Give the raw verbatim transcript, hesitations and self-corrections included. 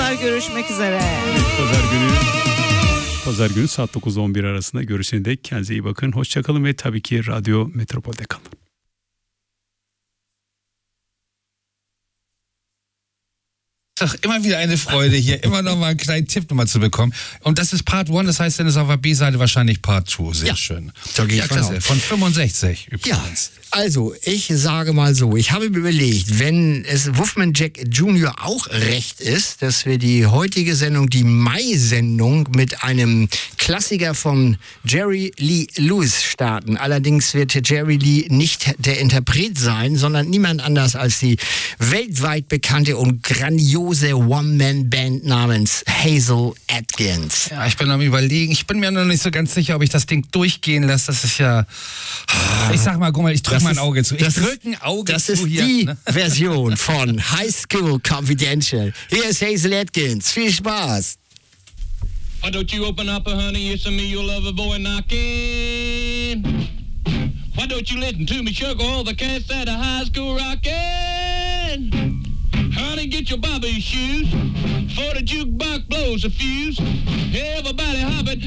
pazar görüşmek üzere. Pazar günü Pazar günü saat dokuz on bir arasında görüşene dek kendinize iyi bakın. Hoşçakalın ve tabii ki Radyo Metropol'de kalın. Immer wieder eine Freude, hier immer noch mal einen kleinen Tipp nochmal zu bekommen. Und das ist Part eins, das heißt, dann ist auf der B-Seite wahrscheinlich Part zwei. Sehr ja, schön. So gehe ich ja, von klasse. aus. Von fünfundsechzig übrigens. Ja, also ich sage mal so, ich habe mir überlegt, wenn es Wolfman Jack Junior auch recht ist, dass wir die heutige Sendung, die Mai-Sendung, mit einem Klassiker von Jerry Lee Lewis starten. Allerdings wird Jerry Lee nicht der Interpret sein, sondern niemand anders als die weltweit bekannte und grandiose One-Man-Band namens Hazel Atkins. Ja, ich bin am Überlegen. Ich bin mir noch nicht so ganz sicher, ob ich das Ding durchgehen lasse. Das ist ja... Ich sag mal, guck mal, ich drücke mal ein Auge zu. Ich drücke ein Auge das zu ist hier. die Ne? Version von High School Confidential. Hier ist Hazel Atkins. Viel Spaß. Why don't you open up, honey? It's me, your lover boy knocking. Why don't you listen to me, sugar? All the cats that are high school rocking. Honey, get your bobby shoes, for the jukebox blows a fuse. Everybody hopping,